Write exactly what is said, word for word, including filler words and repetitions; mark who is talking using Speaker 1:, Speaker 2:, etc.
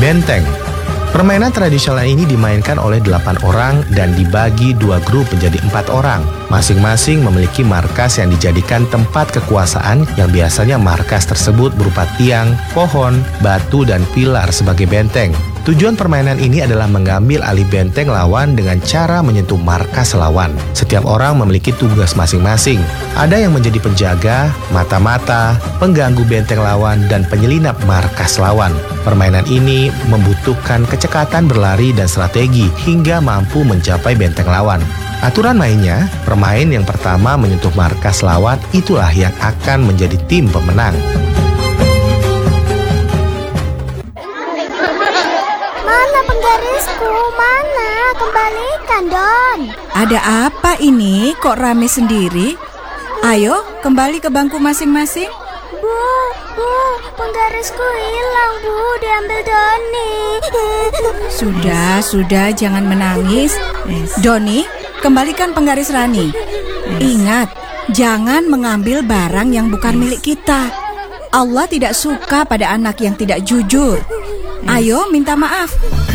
Speaker 1: Benteng. Permainan tradisional ini dimainkan oleh delapan orang dan dibagi dua grup menjadi empat orang. Masing-masing memiliki markas yang dijadikan tempat kekuasaan yang biasanya markas tersebut berupa tiang, pohon, batu, dan pilar sebagai benteng. Tujuan permainan ini adalah mengambil alih benteng lawan dengan cara menyentuh markas lawan. Setiap orang memiliki tugas masing-masing. Ada yang menjadi penjaga, mata-mata, pengganggu benteng lawan, dan penyelinap markas lawan. Permainan ini membutuhkan kecepatan berlari dan strategi hingga mampu mencapai benteng lawan. Aturan mainnya, pemain yang pertama menyentuh markas lawan itulah yang akan menjadi tim pemenang.
Speaker 2: Mana penggarisku? Mana? Kembalikan, Don.
Speaker 3: Ada apa ini? Kok rame sendiri? Ayo, kembali ke bangku masing-masing.
Speaker 2: Bu, Bu, penggarisku hilang, Bu. Diambil Doni.
Speaker 3: Sudah, sudah, jangan menangis. Doni, kembalikan penggaris Rani. Ingat, jangan mengambil barang yang bukan milik kita. Allah tidak suka pada anak yang tidak jujur. Ayo, minta maaf.